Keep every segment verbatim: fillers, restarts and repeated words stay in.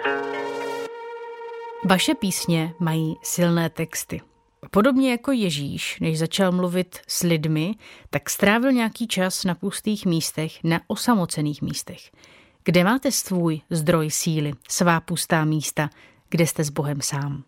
Vaše písně mají silné texty. Podobně jako Ježíš, než začal mluvit s lidmi, tak strávil nějaký čas na pustých místech, na osamocených místech. Kde máte svůj zdroj síly, svá pustá místa, kde jste s Bohem sám?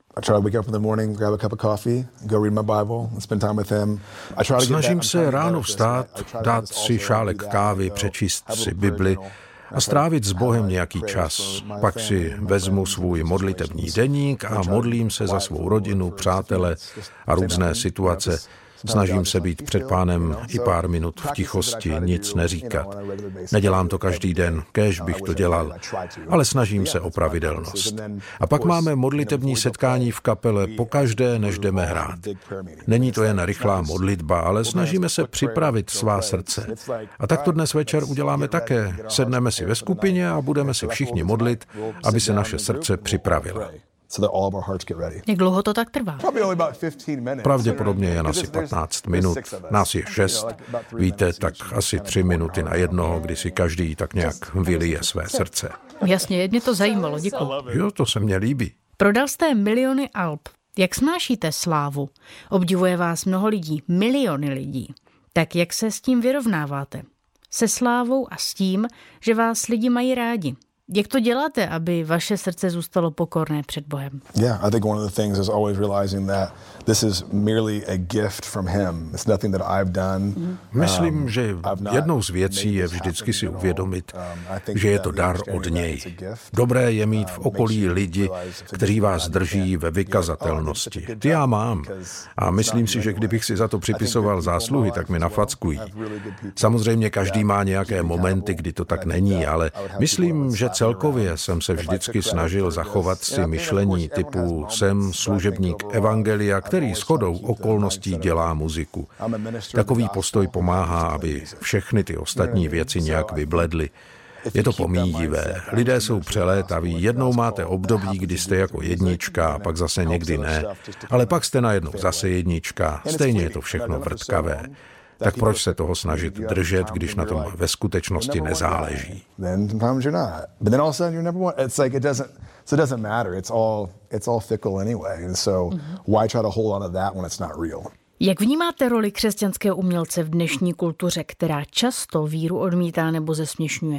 Snažím se ráno vstát, dát si šálek kávy, přečíst si Bibli a strávit s Bohem nějaký čas. Pak si vezmu svůj modlitební deník a modlím se za svou rodinu, přátele a různé situace. Snažím se být před Pánem i pár minut v tichosti, nic neříkat. Nedělám to každý den, kéž bych to dělal, ale snažím se o pravidelnost. A pak máme modlitební setkání v kapele pokaždé, než jdeme hrát. Není to jen rychlá modlitba, ale snažíme se připravit svá srdce. A tak to dnes večer uděláme také. Sedneme si ve skupině a budeme si všichni modlit, aby se naše srdce připravilo. Jak dlouho to tak trvá? Pravděpodobně jen asi patnáct minut. Nás je šest. Víte, tak asi tři minuty na jednoho, kdy si každý tak nějak vylije své srdce. Jasně, mě to zajímalo, děkuji. Jo, to se mně líbí. Prodal jste miliony alb. Jak snášíte slávu? Obdivuje vás mnoho lidí, miliony lidí. Tak jak se s tím vyrovnáváte? Se slávou a s tím, že vás lidi mají rádi. Jak to děláte, aby vaše srdce zůstalo pokorné před Bohem? Yeah, I think one of the things is always realizing that this is merely a gift from him. It's nothing that I've done. Myslím, že jednou z věcí je vždycky si uvědomit, že je to dar od něj. Dobré je mít v okolí lidi, kteří vás drží ve vykazatelnosti. Ty já mám. A myslím si, že kdybych si za to připisoval zásluhy, tak mi nafackují. Samozřejmě každý má nějaké momenty, kdy to tak není, ale myslím, že celkově jsem se vždycky snažil zachovat si myšlení typu jsem služebník evangelia, který shodou okolností dělá muziku. Takový postoj pomáhá, aby všechny ty ostatní věci nějak vybledly. Je to pomíjivé. Lidé jsou přelétaví. Jednou máte období, kdy jste jako jednička, a pak zase někdy ne. Ale pak jste najednou zase jednička. Stejně je to všechno vrtkavé. Tak proč se toho snažit držet, když na tom ve skutečnosti nezáleží? Jak vnímáte roli křesťanského umělce v dnešní kultuře, která často víru odmítá nebo zesměšňuje?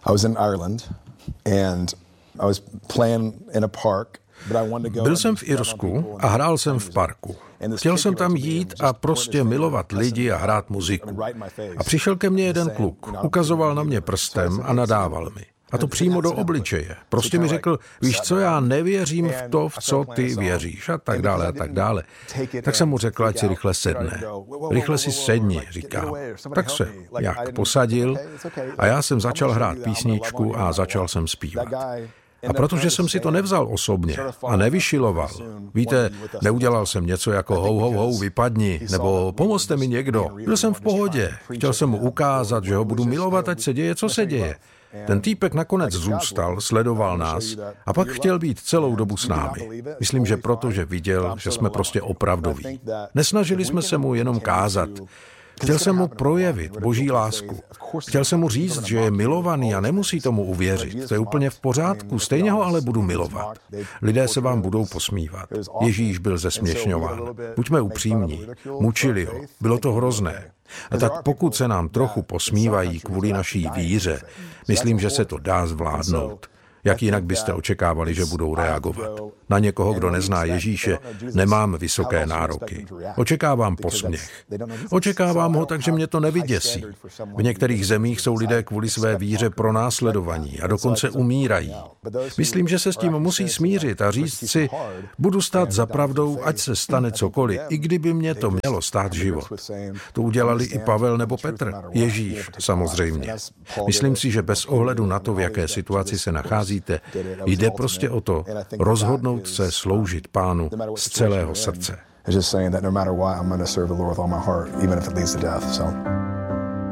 Byl jsem v Irsku a hrál jsem v parku. Chtěl jsem tam jít a prostě milovat lidi a hrát muziku. A přišel ke mně jeden kluk, ukazoval na mě prstem a nadával mi. A to přímo do obličeje. Prostě mi řekl, víš co, já nevěřím v to, v co ty věříš a tak dále a tak dále. Tak jsem mu řekl, ať si rychle sedne. Rychle si sedni, říkám. Tak se jak posadil a já jsem začal hrát písničku a začal jsem zpívat. A protože jsem si to nevzal osobně a nevyšiloval, víte, neudělal jsem něco jako hou, hou, hou, vypadni, nebo pomozte mi někdo. Byl jsem v pohodě. Chtěl jsem mu ukázat, že ho budu milovat, ať se děje, co se děje. Ten týpek nakonec zůstal, sledoval nás a pak chtěl být celou dobu s námi. Myslím, že proto, že viděl, že jsme prostě opravdoví. Nesnažili jsme se mu jenom kázat. Chtěl jsem mu projevit boží lásku. Chtěl jsem mu říct, že je milovaný a nemusí tomu uvěřit. To je úplně v pořádku, stejně ho ale budu milovat. Lidé se vám budou posmívat. Ježíš byl zesměšňován. Buďme upřímní. Mučili ho. Bylo to hrozné. A tak pokud se nám trochu posmívají kvůli naší víře, myslím, že se to dá zvládnout. Jak jinak byste očekávali, že budou reagovat? Na někoho, kdo nezná Ježíše, nemám vysoké nároky. Očekávám posměch. Očekávám ho tak, že mě to nevyděsí. V některých zemích jsou lidé kvůli své víře pronásledovaní a dokonce umírají. Myslím, že se s tím musí smířit a říct si, budu stát za pravdou, ať se stane cokoliv, i kdyby mě to mělo stát život. To udělali i Pavel nebo Petr. Ježíš, samozřejmě. Myslím si, že bez ohledu na to, v jaké situaci se nachází, jde prostě o to rozhodnout se sloužit Pánu z celého srdce.